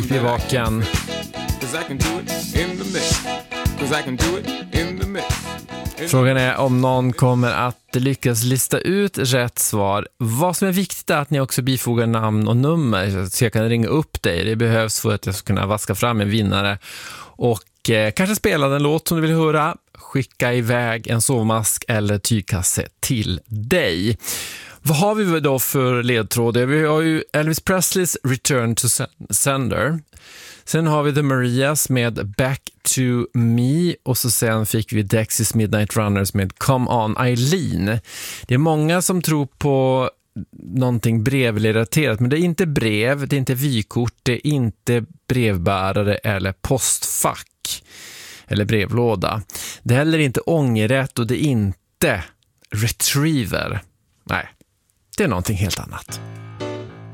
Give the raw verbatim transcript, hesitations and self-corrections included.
pipivaken. Frågan är om någon kommer att lyckas lista ut rätt svar. Vad som är viktigt är att ni också bifogar namn och nummer så jag kan ringa upp dig. Det behövs för att jag ska kunna vaska fram en vinnare. Och eh, kanske spela den låt som du vill höra. Skicka iväg en sovmask eller tygkasse till dig. Vad har vi då för ledtrådar? Vi har ju Elvis Presleys Return to Sender. Sen har vi The Marias med Back to Me. Och så sen fick vi Dexys Midnight Runners med Come On Eileen. Det är många som tror på någonting brevrelaterat. Men det är inte brev, det är inte vykort, det är inte brevbärare eller postfack. Eller brevlåda. Det är heller inte ångerrätt och det är inte retriever. Nej, det är någonting helt annat.